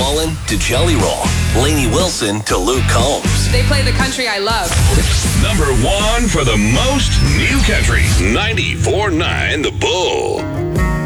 Mullen to Jelly Roll, Lainey Wilson to Luke Combs. They play the country I love. Number 1 for the most new country. 94.9 The Bull.